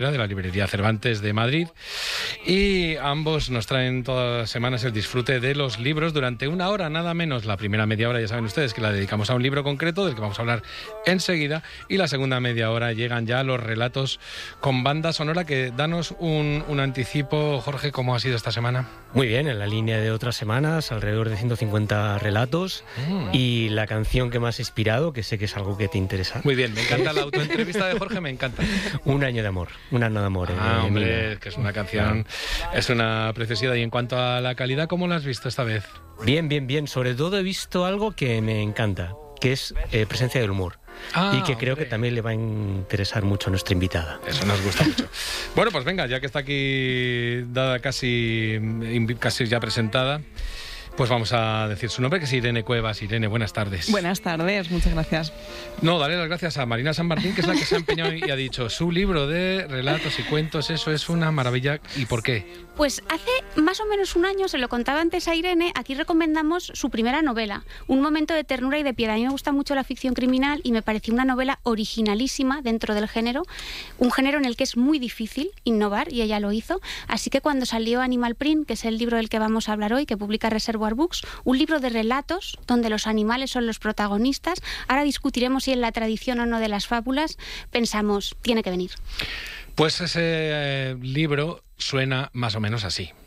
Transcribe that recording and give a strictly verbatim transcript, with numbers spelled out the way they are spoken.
de la librería Cervantes de Madrid, y ambos nos traen todas las semanas el disfrute de los libros durante una hora, nada menos. La primera media hora ya saben ustedes que la dedicamos a un libro concreto del que vamos a hablar enseguida, y la segunda media hora llegan ya los relatos con banda sonora. Que danos un, un anticipo, Jorge, ¿cómo ha sido esta semana? Muy bien, en la línea de otras semanas, alrededor de ciento cincuenta relatos mm. y la canción que más ha inspirado, que sé que es algo que te interesa. Muy bien, me encanta la autoentrevista de Jorge, me encanta. Un año de amor. Un año de amor. Ah, eh, hombre, Mina. que es una canción, es una preciosidad. Y en cuanto a la calidad, ¿cómo la has visto esta vez? Bien, bien, bien. Sobre todo he visto algo que me encanta, que es eh, presencia del humor. Ah, y que creo hombre. que también le va a interesar mucho a nuestra invitada. Eso nos gusta mucho. Bueno, pues venga, ya que está aquí dada casi, casi ya presentada, pues vamos a decir su nombre, que es Irene Cuevas. Irene, buenas tardes. Buenas tardes, muchas gracias. No, darle las gracias a Marina San Martín, que es la que se ha empeñado y ha dicho: su libro de relatos y cuentos, eso es una maravilla. ¿Y por qué? Pues hace más o menos un año, se lo contaba antes a Irene, aquí recomendamos su primera novela, Un momento de ternura y de piedad. A mí me gusta mucho la ficción criminal y me pareció una novela originalísima dentro del género, un género en el que es muy difícil innovar, y ella lo hizo. Así que cuando salió Animal Print, que es el libro del que vamos a hablar hoy, que publica Reservoir Books, un libro de relatos donde los animales son los protagonistas, ahora discutiremos si en la tradición o no de las fábulas, pensamos, tiene que venir. Pues ese eh, libro suena más o menos así.